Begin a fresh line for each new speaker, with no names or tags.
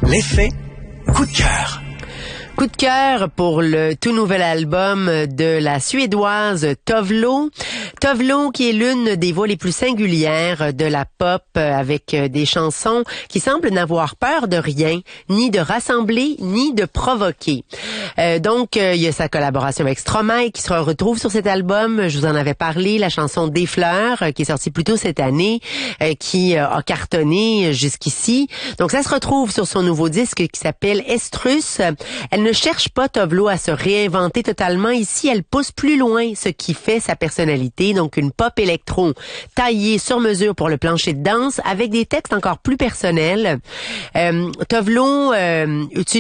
L'effet coup de cœur.
Coup de cœur pour le tout nouvel album de la Suédoise Tove Lo. Tove Lo qui est l'une des voix les plus singulières de la pop avec des chansons qui semblent n'avoir peur de rien, ni de rassembler, ni de provoquer. Donc, il y a sa collaboration avec Stromae qui se retrouve sur cet album. Je vous en avais parlé, la chanson Des fleurs qui est sortie plus tôt cette année, qui a cartonné jusqu'ici. Donc, ça se retrouve sur son nouveau disque qui s'appelle Estrus. Elle ne cherche pas, Tove Lo, à se réinventer totalement. Ici, elle pousse plus loin ce qui fait sa personnalité. Donc, une pop électro taillée sur mesure pour le plancher de danse avec des textes encore plus personnels. Tove Lo utilise